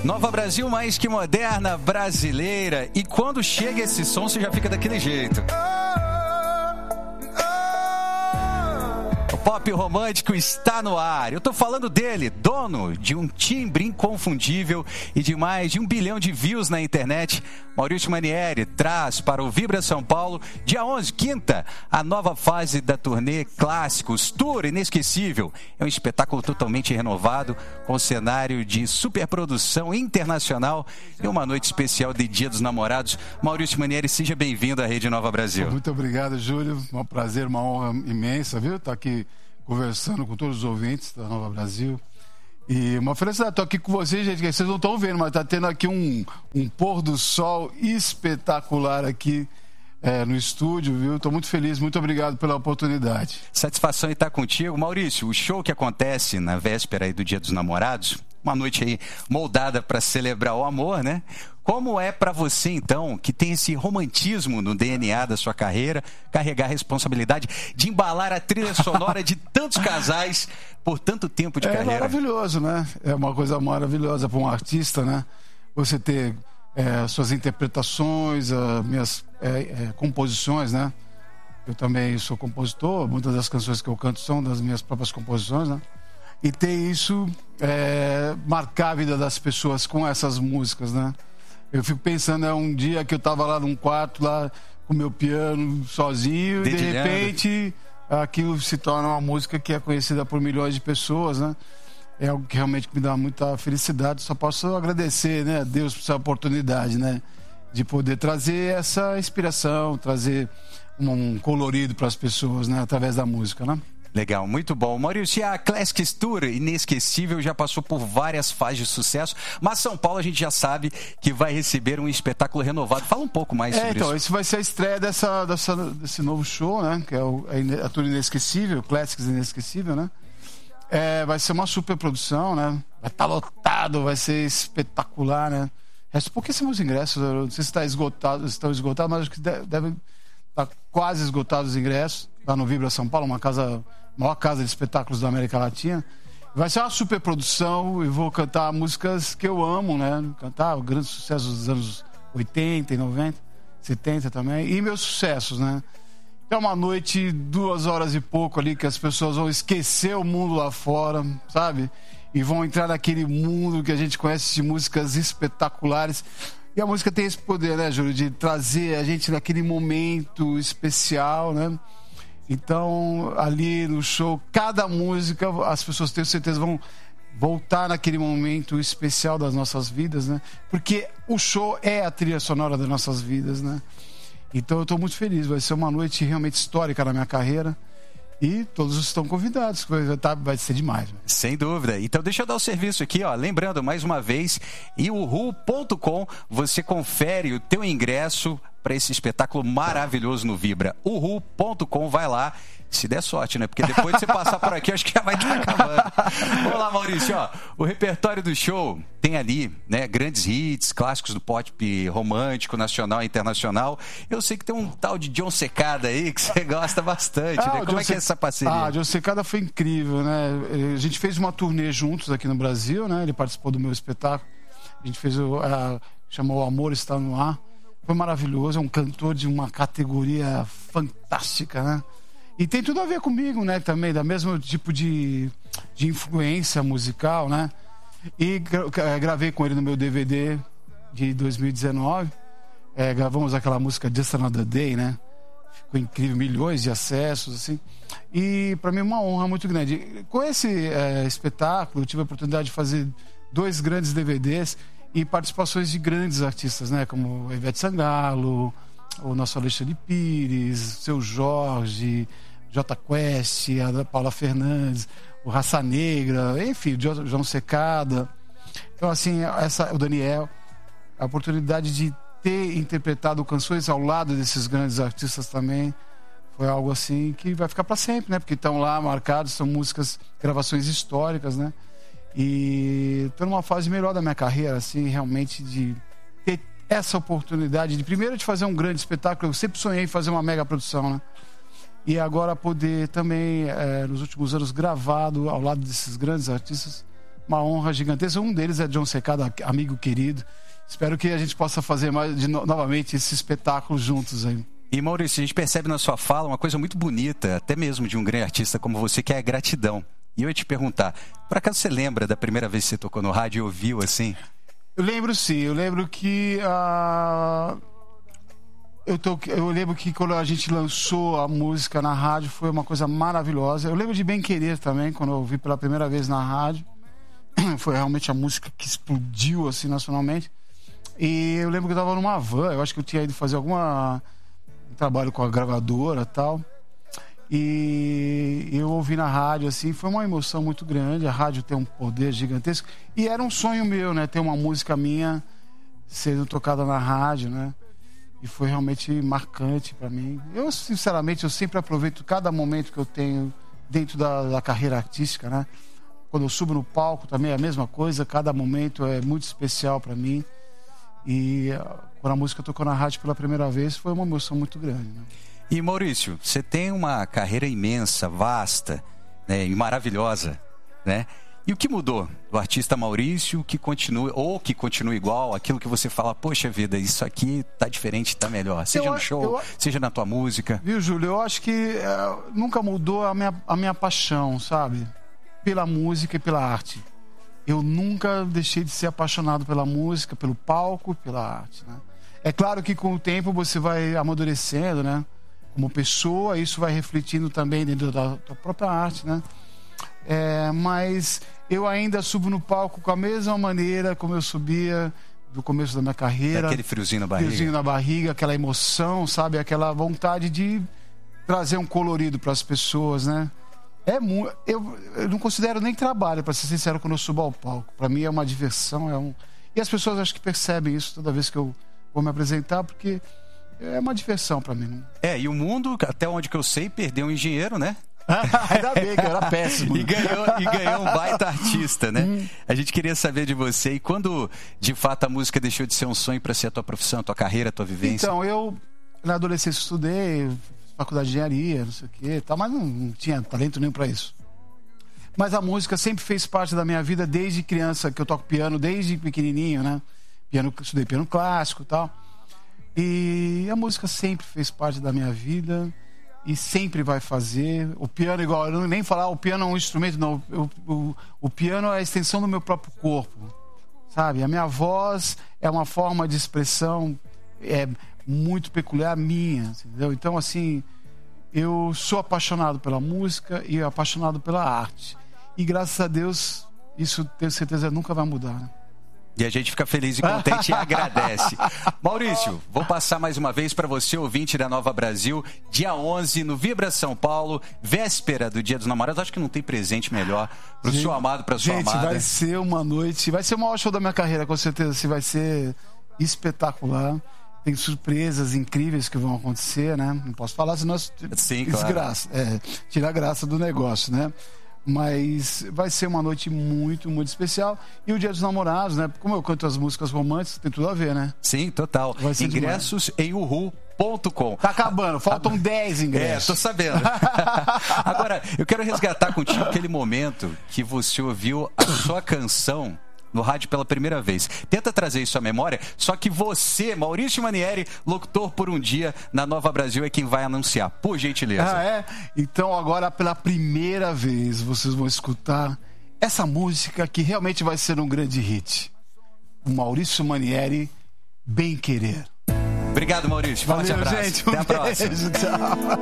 Nova Brasil mais que moderna, brasileira. E quando chega esse som, você já fica daquele jeito. O pop romântico está no ar. Eu tô falando dele, dono de um timbre inconfundível e de mais de 1 bilhão de views na internet. Maurício Manieri traz para o Vibra São Paulo, dia 11, quinta, a nova fase da turnê Clássicos, Tour Inesquecível. É um espetáculo totalmente renovado, com cenário de superprodução internacional e uma noite especial de Dia dos Namorados. Maurício Manieri, seja bem-vindo à Rede Nova Brasil. Muito obrigado, Júlio. Um prazer, uma honra imensa, viu? Estar aqui conversando com todos os ouvintes da Nova Brasil. E uma felicidade, estou aqui com vocês, gente, que vocês não estão vendo, mas está tendo aqui um pôr do sol espetacular aqui no estúdio, viu? Estou muito feliz, muito obrigado pela oportunidade. Satisfação em estar contigo. Maurício, o show que acontece na véspera aí do Dia dos Namorados, uma noite aí moldada para celebrar o amor, né? Como é para você, então, que tem esse romantismo no DNA da sua carreira, carregar a responsabilidade de embalar a trilha sonora de tantos casais por tanto tempo de carreira? É maravilhoso, né? É uma coisa maravilhosa para um artista, né? Você ter suas interpretações, minhas composições, né? Eu também sou compositor, muitas das canções que eu canto são das minhas próprias composições, né? E ter isso, marcar a vida das pessoas com essas músicas, né? Eu fico pensando, um dia que eu estava lá num quarto, lá com meu piano, sozinho, e de repente aquilo se torna uma música que é conhecida por milhões de pessoas, né? É algo que realmente me dá muita felicidade. Só posso agradecer, né, a Deus por essa oportunidade, né, de poder trazer essa inspiração, trazer um colorido para as pessoas, né, através da música, né? Legal, muito bom. Maurício, a Clássicos Tour Inesquecível já passou por várias fases de sucesso, mas São Paulo a gente já sabe que vai receber um espetáculo renovado. Fala um pouco mais sobre isso. Isso vai ser a estreia desse novo show, né? Que é a Tour Inesquecível, Clássicos Inesquecível, né? Vai ser uma super produção, né? Vai estar lotado, vai ser espetacular, né? Restam pouquíssimos ingressos, eu não sei se estão esgotados, mas acho que devem estar quase esgotados os ingressos. Lá no Vibra São Paulo, maior casa de espetáculos da América Latina. Vai ser uma super produção e vou cantar músicas que eu amo, né? Cantar grandes sucessos dos anos 80 e 90, 70 também. E meus sucessos, né? É uma noite, 2 horas e pouco ali, que as pessoas vão esquecer o mundo lá fora, sabe? E vão entrar naquele mundo que a gente conhece de músicas espetaculares. E a música tem esse poder, né, Júlio? De trazer a gente naquele momento especial, né? Então, ali no show, cada música, as pessoas, tenho certeza, vão voltar naquele momento especial das nossas vidas, né? Porque o show é a trilha sonora das nossas vidas, né? Então, eu estou muito feliz. Vai ser uma noite realmente histórica na minha carreira. E todos estão convidados, vai ser demais. Né? Sem dúvida. Então deixa eu dar o serviço aqui, ó. Lembrando, mais uma vez, em uhu.com você confere o teu ingresso para esse espetáculo maravilhoso no Vibra. uhu.com, vai lá. Se der sorte, né? Porque depois de você passar por aqui, acho que já vai estar acabando. Vamos lá, Maurício, ó. O repertório do show tem ali, né, grandes hits, clássicos do pop romântico, nacional e internacional. Eu sei que tem um tal de John Secada aí que você gosta bastante, né? Como é que é essa parceria? John Secada foi incrível, né? A gente fez uma turnê juntos aqui no Brasil, né? Ele participou do meu espetáculo. A gente fez chamou O Amor Está No Ar. Foi maravilhoso, é um cantor de uma categoria fantástica, né? E tem tudo a ver comigo, né, também, da mesmo tipo de influência musical, né? E gravei com ele no meu DVD de 2019. Gravamos aquela música Just Another Day, né? Ficou incrível, milhões de acessos, assim. E para mim é uma honra muito grande. Com esse espetáculo, eu tive a oportunidade de fazer 2 grandes DVDs e participações de grandes artistas, né? Como Ivete Sangalo, o nosso Alexandre Pires, o Seu Jorge, Jota Quest, a Paula Fernandes, o Raça Negra, enfim, o João Secada. Então, assim, o Daniel, a oportunidade de ter interpretado canções ao lado desses grandes artistas também foi algo assim que vai ficar para sempre, né? Porque estão lá marcados, são músicas, gravações históricas, né? E estou numa fase melhor da minha carreira, assim, realmente de ter essa oportunidade de primeiro de fazer um grande espetáculo. Eu sempre sonhei em fazer uma mega produção, né? E agora poder também, nos últimos anos, gravado ao lado desses grandes artistas, uma honra gigantesca. Um deles é John Secada, amigo querido. Espero que a gente possa fazer novamente esse espetáculo juntos aí. E Maurício, a gente percebe na sua fala uma coisa muito bonita, até mesmo de um grande artista como você, que é a gratidão. E eu ia te perguntar, por acaso você lembra da primeira vez que você tocou no rádio e ouviu assim? Eu lembro sim, eu lembro que eu lembro que quando a gente lançou a música na rádio foi uma coisa maravilhosa. Eu lembro de Bem Querer também, quando eu ouvi pela primeira vez na rádio. Foi realmente a música que explodiu assim nacionalmente. E eu lembro que eu estava numa van, eu acho que eu tinha ido fazer um trabalho com a gravadora e tal. E eu ouvi na rádio, assim, foi uma emoção muito grande. A rádio tem um poder gigantesco. E era um sonho meu, né? Ter uma música minha sendo tocada na rádio, né? E foi realmente marcante para mim. Eu, sinceramente, eu sempre aproveito cada momento que eu tenho dentro da carreira artística, né? Quando eu subo no palco também é a mesma coisa. Cada momento é muito especial para mim. E quando a música tocou na rádio pela primeira vez, foi uma emoção muito grande, né? E Maurício, você tem uma carreira imensa, vasta, né, e maravilhosa, né? E o que mudou do artista Maurício que continua igual, aquilo que você fala, poxa vida, isso aqui tá diferente, tá melhor, seja no show, seja na tua música? Viu, Júlio, eu acho que nunca mudou a minha paixão, sabe? Pela música e pela arte. Eu nunca deixei de ser apaixonado pela música, pelo palco, pela arte, né? É claro que com o tempo você vai amadurecendo, né? Como pessoa, isso vai refletindo também dentro da tua própria arte, né? Mas eu ainda subo no palco com a mesma maneira como eu subia do começo da minha carreira. Aquele friozinho na barriga. Friozinho na barriga, aquela emoção, sabe? Aquela vontade de trazer um colorido para as pessoas, né? Eu não considero nem trabalho, para ser sincero, quando eu subo ao palco. Para mim é uma diversão, E as pessoas acho que percebem isso toda vez que eu vou me apresentar, porque é uma diversão para mim, né? E o mundo, até onde que eu sei, perdeu um engenheiro, né? Ainda bem, que eu era péssimo. E ganhou um baita artista, né? A gente queria saber de você. E quando, de fato, a música deixou de ser um sonho para ser a tua profissão, a tua carreira, a tua vivência? Então, eu, na adolescência, estudei faculdade de engenharia, não sei o quê, mas não tinha talento nenhum para isso. Mas a música sempre fez parte da minha vida desde criança, que eu toco piano desde pequenininho, né? Estudei piano clássico e tal. E a música sempre fez parte da minha vida e sempre vai fazer. O piano, igual, eu não nem falar, o piano é um instrumento, não. O piano é a extensão do meu próprio corpo, sabe? A minha voz é uma forma de expressão muito peculiar minha, entendeu? Então, assim, eu sou apaixonado pela música e apaixonado pela arte. E graças a Deus, isso tenho certeza nunca vai mudar, né? E a gente fica feliz e contente e agradece. Maurício, vou passar mais uma vez para você, ouvinte da Nova Brasil, dia 11, no Vibra São Paulo, véspera do Dia dos Namorados. Acho que não tem presente melhor para o seu amado, para sua amada. Gente, vai ser uma noite, vai ser o maior show da minha carreira, com certeza. Vai ser espetacular. Tem surpresas incríveis que vão acontecer, né? Não posso falar, senão desgraça. Tirar a graça do negócio, né? Mas vai ser uma noite muito, muito especial. E o Dia dos Namorados, né? Como eu canto as músicas românticas, tem tudo a ver, né? Sim, total. Ingressos em uhu.com. Tá acabando, faltam 10 ingressos. Tô sabendo. Agora, eu quero resgatar contigo aquele momento que você ouviu a sua canção no rádio pela primeira vez. Tenta trazer isso à memória, só que você, Maurício Manieri, locutor por um dia na Nova Brasil, é quem vai anunciar, por gentileza. Então agora, pela primeira vez, vocês vão escutar essa música que realmente vai ser um grande hit. O Maurício Manieri, Bem Querer. Obrigado, Maurício. Forte abraço. Gente, até a próxima. Beijo, tchau.